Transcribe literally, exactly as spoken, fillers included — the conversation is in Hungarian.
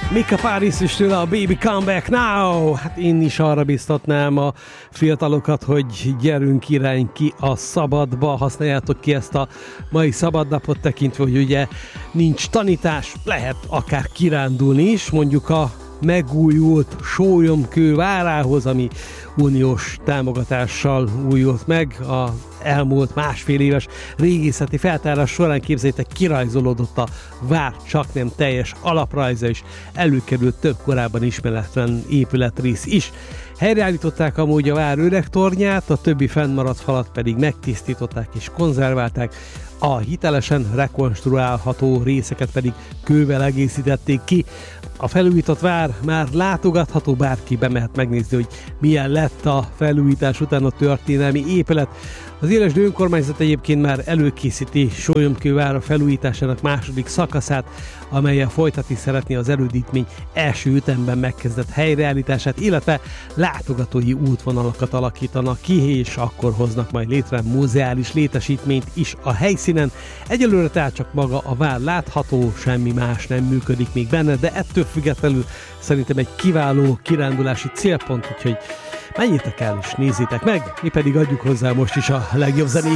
Mika Paris is tőle a Baby Come Back Now. Hát én is arra biztatnám a fiatalokat, hogy gyerünk irány ki a szabadba, használjátok ki ezt a mai szabadnapot tekintve, hogy ugye nincs tanítás, lehet akár kirándulni is, mondjuk a megújult Sólyomkő várához, ami uniós támogatással újult meg a elmúlt másfél éves régészeti feltárás során. Képzeljétek, kirajzolódott a vár csaknem teljes alaprajza, és előkerült több korábban ismeretlen épületrész is. Helyreállították amúgy a vár öreg tornyát, a többi fennmaradt falat pedig megtisztították és konzerválták, a hitelesen rekonstruálható részeket pedig kővel egészítették ki. A felújított vár már látogatható, bárki bemehet megnézni, hogy milyen lett a felújítás után a történelmi épület. Az Élesdő önkormányzat egyébként már előkészíti Sólyomkő vára felújításának második szakaszát, amellyel folytatni szeretné az erődítmény első ütemben megkezdett helyreállítását, illetve látogatói útvonalakat alakítanak ki, és akkor hoznak majd létre muzeális létesítményt is a helyszínen. Egyelőre tehát csak maga a vár látható, semmi más nem működik még benne, de ettől függetlenül szerintem egy kiváló kirándulási célpont, úgyhogy menjétek el és nézzétek meg, mi pedig adjuk hozzá most is a legjobb zenét.